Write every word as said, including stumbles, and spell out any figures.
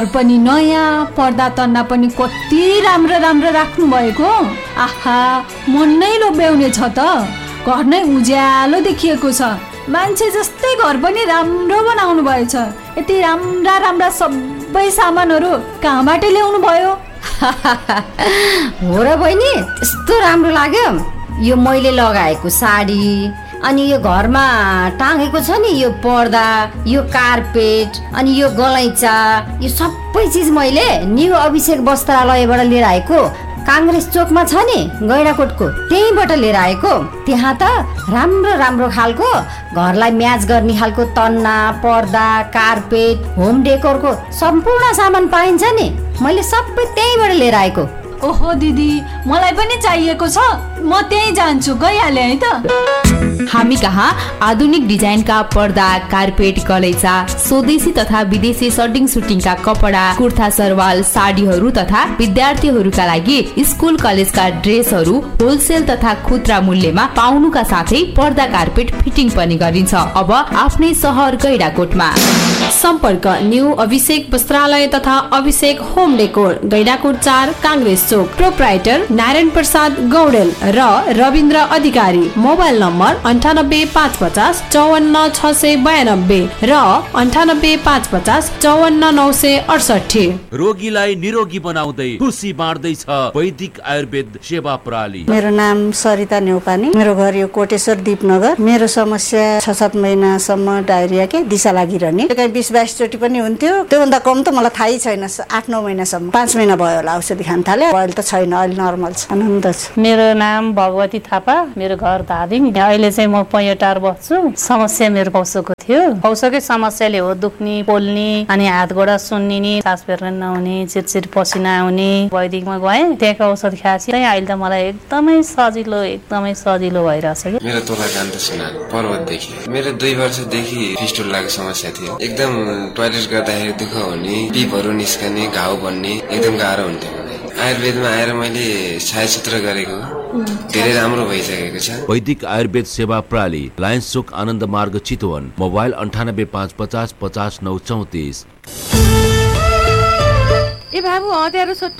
पनि नयाँ, पर्दा तन्ना पनि कति राम्रो राम्रो राख्नु भएको। आहा, मन नै लोभ्याउने छ त। घर नै उज्यालो देखिएको छ। मान्छे जस्तै घर पनि राम्रो बनाउनु भएछ। यति राम्रा राम्रा सबै सामानहरू कहाँबाट ल्याउनु भयो? हो र बहिनी, यस्तो राम्रो लाग्यो। यो मैले लगाएको साडी, अनि यो घरमा टाँगेको छ नि यो पर्दा, यो कार्पेट, अनि यो गलैँचा, यो सबै चिज मैले न्यू अभिषेक वस्त्रालयबाट लिएर आएको। काङ्ग्रेस चोकमा छ नि गैडाकोटको, त्यहीँबाट लिएर आएको। त्यहाँ त राम्रो राम्रो खालको घरलाई म्याच गर्ने खालको तन्ना, पर्दा, कार्पेट, होम डेकोरको सम्पूर्ण सामान पाइन्छ नि। मैले सबै त्यहीँबाट लिएर आएको। ओहो दिदी, मलाई पनि चाहिएको छ। म त्यहीँ जान्छु, गइहालेँ है त। हामी कहाँ आधुनिक डिजाइनका पर्दा, कार्पेट, गलैँचा, स्वदेशी तथा विदेशी सटिङ सुटिङका कपडा, कुर्ता सरवाल, साडीहरू तथा विद्यार्थीहरूका लागि स्कुल कलेजका ड्रेसहरू होलसेल तथा खुद्रा मूल्यमा पाउनुका साथै पर्दा, कार्पेट फिटिङ पनि गरिन्छ। अब आफ्नै सहर गैडाकोटमा। सम्पर्क न्यू अभिषेक वस्त्रालय तथा अभिषेक होम डेकोर, गैडाकोट चार, काङ्ग्रेस चोक। प्रोप्राइटर नारायण प्रसाद गौडेल र रविन्द्र अधिकारी। मोबाइल नम्बर अन्ठानब्बे पाँच पचास चौवन्न छ सय बयानब्बे र अन्ठानब्बे पाँच पचास चौवन्न नौ सय अडसठी। रोगीलाई निरोगी बनाउँदै खुसी बाँड्दैछ वैदिक आयुर्वेद सेवा प्रणाली। मेरो नाम सरिता नेउपानी, मेरो घर यो कोटेश्वर दीपनगर। मेरो समस्या छ सात महिनासम्म डायरिया के दिशा लागिरहने, कहीँ बिस बाइस चोटि पनि हुन्थ्यो। त्योभन्दा कम त मलाई थाहै छैन। आठ नौ महिनासम्म, पाँच महिना भयो होला औषधि खान थाले। अहिले त छैन, अहिले नर्मल छ, आनन्द छ। मेरो नाम भगवती थापा, मेरो घर धादिङ। अहिले चाहिँ म पैयोटार बस्छु। समस्या मेरो पौसोको थियो। पौसोकै समस्याले हो दुख्ने, पोल्ने, अनि हात गोडा सुन्निने, सास फेर्न नहुने, चिरचिर पसिना आउने। वैदिकमा गएँ, त्यहाँको औषध खाएपछि अहिले त मलाई एकदमै सजिलो एकदमै सजिलो भइरहेछ। मेरो तोला कान्त सुनार पर्वतदेखि। मेरो दुई वर्षदेखि फिस्टुलाको समस्या थियो। एकदम टोयलेट गर्दाखेरि दुःख हुने, पिपहरू निस्कने, घाउ बन्ने, एकदम गाह्रो हुन्थ्यो। आयुर्वेदमा आएर मैले छायाचित्र गरेको धेरै राम्रो भइसकेको छ। वैदिक आयुर्वेद सेवा प्रणाली, लायन्स चोक, आनन्द मार्ग, चितवन। मोबाइल अन्ठानब्बे पाँच पचास पचास नौ चौतिस। ए बाबु अँध्यारो